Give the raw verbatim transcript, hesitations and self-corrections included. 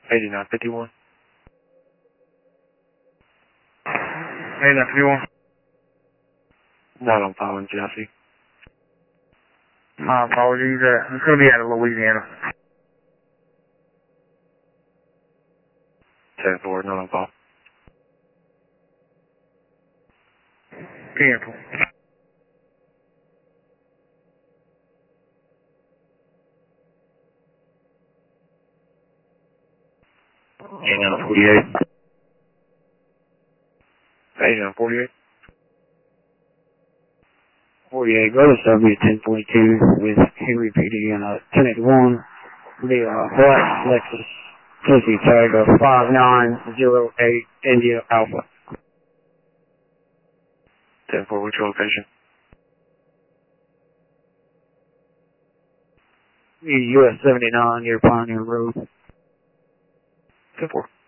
eighty-nine fifty-one. eighty-nine fifty-one. Not on file in Genesee. My apologies. Uh, it's going to be out of Louisiana. ten four, not on file. Cancel. eighty-nine forty-eight. eighty-nine forty-eight. forty-eight, go to W ten forty-two with Henry P D and uh, ten eighty-one. The uh, black Lexus Tennessee tag of five nine zero eight India Alpha. ten four, which location? U S seventy-nine near Pioneer Road. ten four.